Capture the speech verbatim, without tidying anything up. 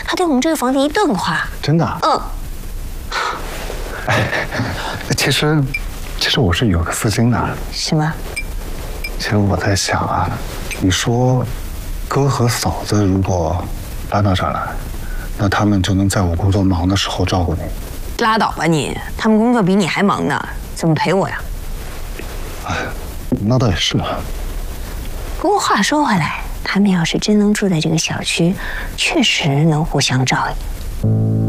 他对我们这个房子一顿夸。 真的？ 嗯。 哎，其实，其实我是有个私心的。 什么？ 其实我在想啊，你说，哥和嫂子如果搬到这儿来，那他们就能在我工作忙的时候照顾你。 拉倒吧你，他们工作比你还忙呢，怎么陪我呀？ 哎，那倒也是嘛。 不过话说回来，他们要是真能住在这个小区，确实能互相照应。